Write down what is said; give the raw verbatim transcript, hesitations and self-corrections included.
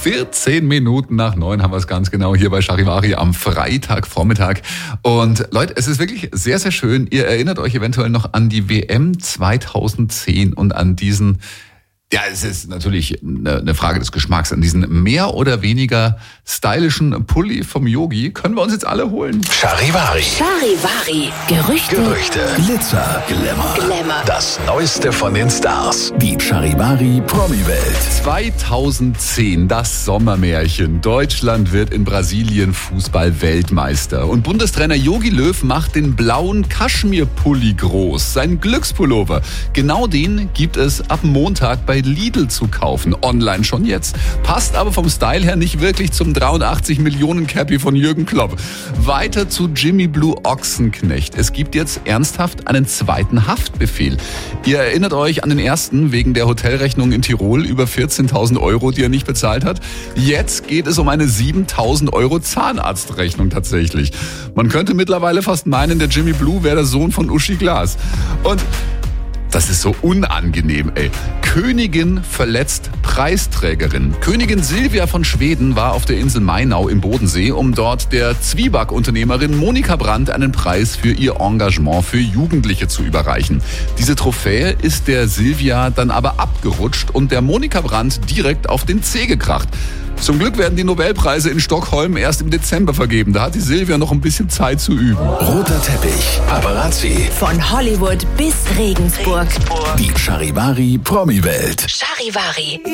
vierzehn Minuten nach neun haben wir es ganz genau hier bei Charivari am Freitagvormittag. Und Leute, es ist wirklich sehr, sehr schön. Ihr erinnert euch eventuell noch an die W M zweitausendzehn und an diesen, ja, es ist natürlich eine Frage des Geschmacks, an diesen mehr oder weniger stylischen Pulli vom Yogi. Können wir uns jetzt alle holen? Charivari. Charivari. Gerüchte. Gerüchte. Glitzer. Glamour. Glamour. Das Neueste von den Stars. Die Charivari Promi-Welt. zweitausendzehn, das Sommermärchen. Deutschland wird in Brasilien Fußball-Weltmeister. Und Bundestrainer Jogi Löw macht den blauen Kaschmir-Pulli groß. Sein Glückspullover. Genau den gibt es ab Montag bei Lidl zu kaufen. Online schon jetzt. Passt aber vom Style her nicht wirklich zum dreiundachtzig Millionen Cappy von Jürgen Klopp. Weiter zu Jimmy Blue Ochsenknecht. Es gibt jetzt ernsthaft einen zweiten Haftbefehl. Ihr erinnert euch an den ersten wegen der Hotelrechnung in Tirol über vierzehntausend Euro, die er nicht bezahlt hat. Jetzt geht es um eine siebentausend Euro Zahnarztrechnung tatsächlich. Man könnte mittlerweile fast meinen, der Jimmy Blue wäre der Sohn von Uschi Glas. Und das ist so unangenehm, ey. Königin verletzt Preisträgerin. Königin Silvia von Schweden war auf der Insel Mainau im Bodensee, um dort der Zwieback-Unternehmerin Monika Brandt einen Preis für ihr Engagement für Jugendliche zu überreichen. Diese Trophäe ist der Silvia dann aber abgerutscht und der Monika Brandt direkt auf den Zeh gekracht. Zum Glück werden die Nobelpreise in Stockholm erst im Dezember vergeben. Da hat die Silvia noch ein bisschen Zeit zu üben. Roter Teppich. Paparazzi. Von Hollywood bis Regensburg. Die Charivari Promi-Welt. Charivari.